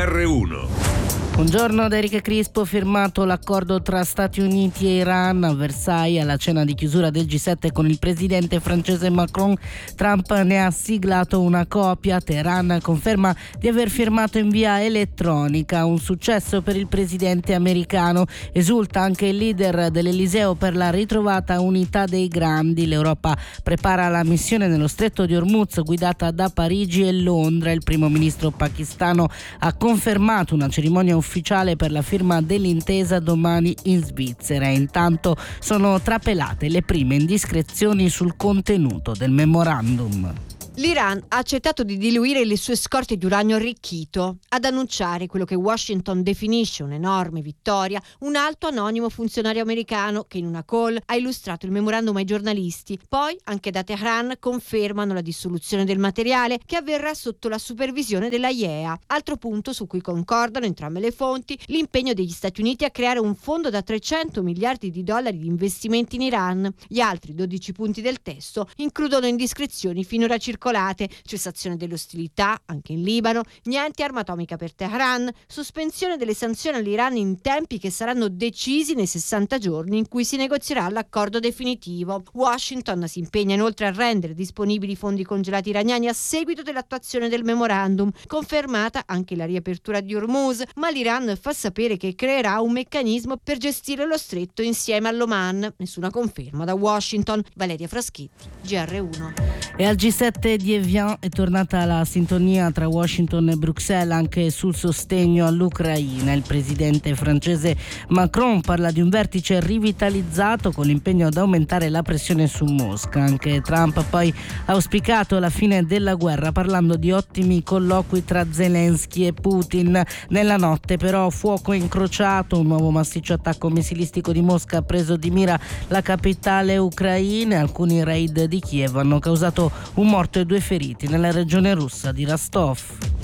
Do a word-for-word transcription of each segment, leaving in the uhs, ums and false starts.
R uno. Buongiorno da Enrica Crispo. Firmato l'accordo tra Stati Uniti e Iran a Versailles alla cena di chiusura del G sette con il presidente francese Macron. Trump ne ha siglato una copia. Teheran conferma di aver firmato in via elettronica, un successo per il presidente americano. Esulta anche il leader dell'Eliseo per la ritrovata unità dei grandi. L'Europa prepara la missione nello stretto di Hormuz guidata da Parigi e Londra. Il primo ministro pakistano ha confermato una cerimonia ufficiale per la firma dell'intesa domani in Svizzera. Intanto sono trapelate le prime indiscrezioni sul contenuto del memorandum. L'Iran ha accettato di diluire le sue scorte di uranio arricchito. Ad annunciare quello che Washington definisce un'enorme vittoria, un alto anonimo funzionario americano che in una call ha illustrato il memorandum ai giornalisti. Poi, anche da Teheran, confermano la dissoluzione del materiale che avverrà sotto la supervisione della I E A. Altro punto su cui concordano entrambe le fonti, l'impegno degli Stati Uniti a creare un fondo da trecento miliardi di dollari di investimenti in Iran. Gli altri dodici punti del testo includono indiscrezioni finora circolate, cessazione delle ostilità anche in Libano, niente arma atomica per Teheran, sospensione delle sanzioni all'Iran in tempi che saranno decisi nei sessanta giorni in cui si negozierà l'accordo definitivo. Washington si impegna inoltre a rendere disponibili fondi congelati iraniani a seguito dell'attuazione del memorandum, confermata anche la riapertura di Hormuz, ma l'Iran fa sapere che creerà un meccanismo per gestire lo stretto insieme all'Oman. Nessuna conferma da Washington. Valeria Fraschetti, G R uno. E al G sette di Evian è tornata la sintonia tra Washington e Bruxelles anche sul sostegno all'Ucraina. Il presidente francese Macron parla di un vertice rivitalizzato con l'impegno ad aumentare la pressione su Mosca. Anche Trump poi ha auspicato la fine della guerra parlando di ottimi colloqui tra Zelensky e Putin. Nella notte però fuoco incrociato, un nuovo massiccio attacco missilistico di Mosca ha preso di mira la capitale ucraina. Alcuni raid di Kiev hanno causato un morto e due feriti nella regione russa di Rostov.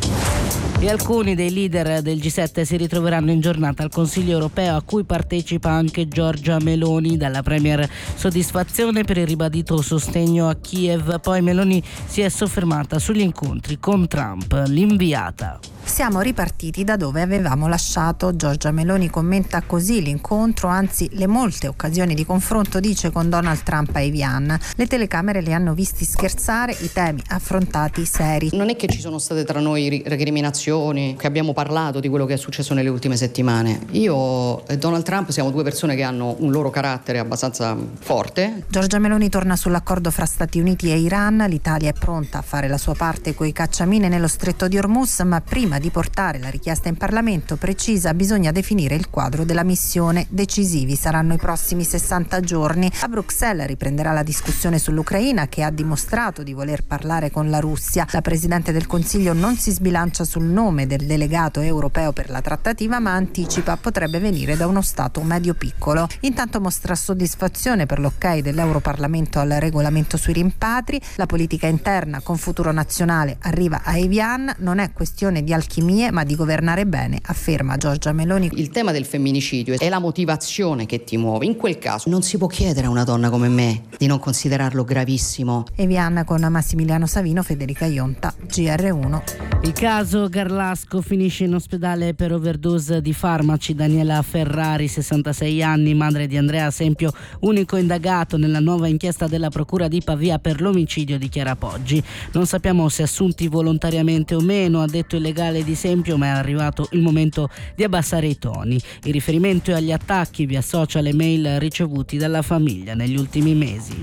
E alcuni dei leader del G sette si ritroveranno in giornata al Consiglio europeo a cui partecipa anche Giorgia Meloni. Dalla premier soddisfazione per il ribadito sostegno a Kiev, poi Meloni si è soffermata sugli incontri con Trump, l'inviata. Siamo ripartiti da dove avevamo lasciato. Giorgia Meloni commenta così l'incontro, anzi le molte occasioni di confronto, dice, con Donald Trump a Evian. Le telecamere li hanno visti scherzare, i temi affrontati seri. Non è che ci sono state tra noi recriminazioni, che abbiamo parlato di quello che è successo nelle ultime settimane. Io e Donald Trump siamo due persone che hanno un loro carattere abbastanza forte. Giorgia Meloni torna sull'accordo fra Stati Uniti e Iran. L'Italia è pronta a fare la sua parte coi cacciamine nello stretto di Hormuz, ma prima di portare la richiesta in Parlamento, precisa, bisogna definire il quadro della missione. Decisivi saranno i prossimi sessanta giorni. A Bruxelles riprenderà la discussione sull'Ucraina, che ha dimostrato di voler parlare con la Russia. La Presidente del Consiglio non si sbilancia sul nome del delegato europeo per la trattativa, ma anticipa potrebbe venire da uno Stato medio-piccolo. Intanto mostra soddisfazione per l'ok dell'Europarlamento al regolamento sui rimpatri. La politica interna con futuro nazionale arriva a Evian. Non è questione di alchimie, ma di governare bene, afferma Giorgia Meloni. Il tema del femminicidio è la motivazione che ti muove. In quel caso non si può chiedere a una donna come me di non considerarlo gravissimo. Evian con Massimiliano Savino, Federica Ionta, G R uno. Il caso Garlasco finisce in ospedale per overdose di farmaci. Daniela Ferrari, sessantasei anni, madre di Andrea Sempio, unico indagato nella nuova inchiesta della Procura di Pavia per l'omicidio di Chiara Poggi. Non sappiamo se assunti volontariamente o meno, ha detto il legale di Sempio, ma è arrivato il momento di abbassare i toni. Il riferimento è agli attacchi via social e mail ricevuti dalla famiglia negli ultimi mesi.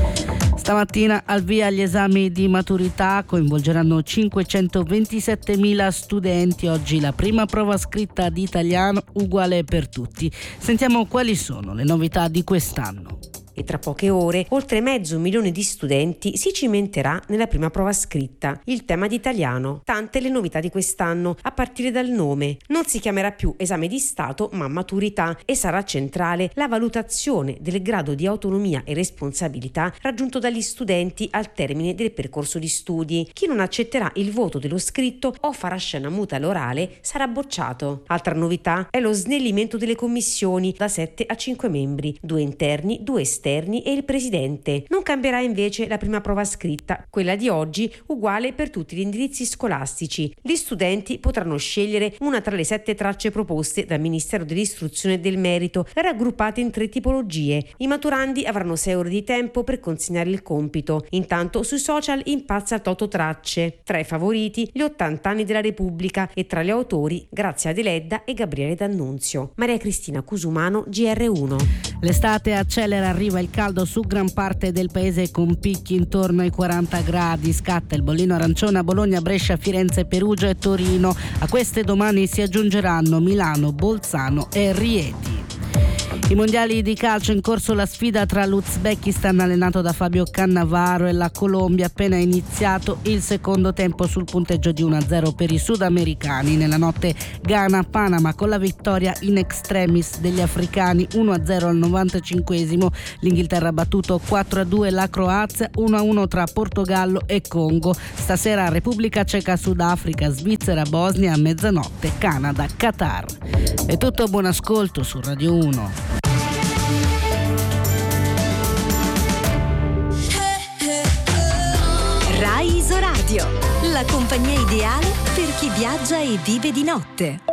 Stamattina al via gli esami di maturità, coinvolgeranno cinquecentoventisettemila studenti. Oggi la prima prova scritta di italiano uguale per tutti. Sentiamo quali sono le novità di quest'anno. E tra poche ore oltre mezzo milione di studenti si cimenterà nella prima prova scritta, il tema di italiano. Tante le novità di quest'anno, a partire dal nome. Non si chiamerà più esame di Stato ma maturità, e sarà centrale la valutazione del grado di autonomia e responsabilità raggiunto dagli studenti al termine del percorso di studi. Chi non accetterà il voto dello scritto o farà scena muta all'orale sarà bocciato. Altra novità è lo snellimento delle commissioni da sette a cinque membri, due interni, due esterni materni e il presidente. Non cambierà invece la prima prova scritta, quella di oggi uguale per tutti gli indirizzi scolastici. Gli studenti potranno scegliere una tra le sette tracce proposte dal Ministero dell'Istruzione e del Merito, raggruppate in tre tipologie. I maturandi avranno sei ore di tempo per consegnare il compito. Intanto sui social impazza Toto Tracce. Tra i favoriti gli ottanta anni della Repubblica e tra gli autori Grazia Deledda e Gabriele D'Annunzio. Maria Cristina Cusumano, G R uno. L'estate accelera, arriva il caldo su gran parte del paese con picchi intorno ai quaranta gradi. Scatta il bollino arancione a Bologna, Brescia, Firenze, Perugia e Torino. A queste domani si aggiungeranno Milano, Bolzano e Rieti. I mondiali di calcio, in corso la sfida tra l'Uzbekistan allenato da Fabio Cannavaro e la Colombia. Appena iniziato il secondo tempo sul punteggio di uno a zero per i sudamericani. Nella notte Ghana-Panama con la vittoria in extremis degli africani uno a zero al novantacinquesimo. L'Inghilterra ha battuto quattro a due la Croazia, uno a uno tra Portogallo e Congo. Stasera Repubblica Ceca, Sudafrica, Svizzera, Bosnia, a mezzanotte Canada, Qatar. È tutto, buon ascolto su Radio uno. Rai Isoradio, la compagnia ideale per chi viaggia e vive di notte.